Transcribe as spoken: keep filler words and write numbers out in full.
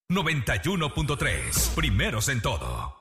noventa y uno punto tres. Primeros en todo.